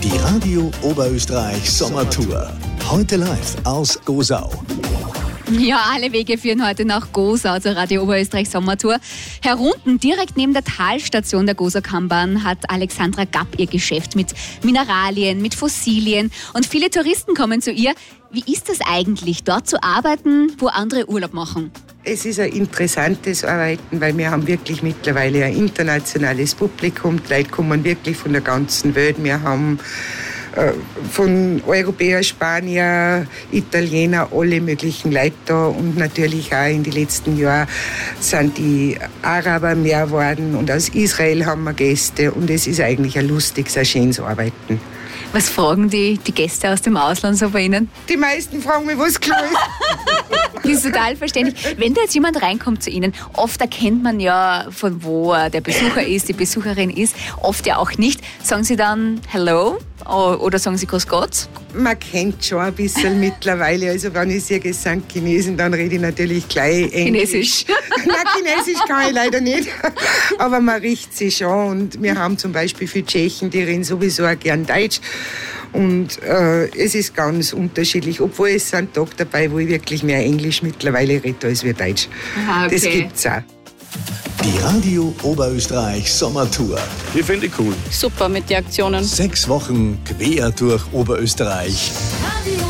Die Radio Oberösterreich Sommertour. Heute live aus Gosau. Ja, alle Wege führen heute nach Gosau zur Radio Oberösterreich Sommertour. Herunten, direkt neben der Talstation der Gosau-Kammbahn, hat Alexandra Gapp ihr Geschäft mit Mineralien, mit Fossilien. Und viele Touristen kommen zu ihr. Wie ist es eigentlich, dort zu arbeiten, wo andere Urlaub machen? Es ist ein interessantes Arbeiten, weil wir haben wirklich mittlerweile ein internationales Publikum. Die Leute kommen wirklich von der ganzen Welt. Wir haben von Europäer, Spanier, Italiener, alle möglichen Leute da. Und natürlich auch in den letzten Jahren sind die Araber mehr geworden. Und aus Israel haben wir Gäste. Und es ist eigentlich ein lustiges, ein schönes Arbeiten. Was fragen die Gäste aus dem Ausland so bei Ihnen? Die meisten fragen mich, was klar ist. Das ist total verständlich. Wenn da jetzt jemand reinkommt zu Ihnen, oft erkennt man ja, von wo der Besucher ist, die Besucherin ist, oft ja auch nicht. Sagen Sie dann Hello oder sagen Sie Grüß Gott? Man kennt schon ein bisschen mittlerweile. Also wenn ich sage, es sind Chinesen, dann rede ich natürlich gleich Englisch. Chinesisch. Nein, Chinesisch kann ich leider nicht. Aber man riecht sich schon. Und wir haben zum Beispiel viele Tschechen, die reden sowieso auch gern Deutsch. Und es ist ganz unterschiedlich, obwohl es sind Tage dabei, wo ich wirklich mehr Englisch mittlerweile rede als wir Deutsch. Aha, okay. Das gibt's auch. Die Radio Oberösterreich Sommertour. Die finde ich cool. Super mit den Aktionen. 6 Wochen quer durch Oberösterreich. Radio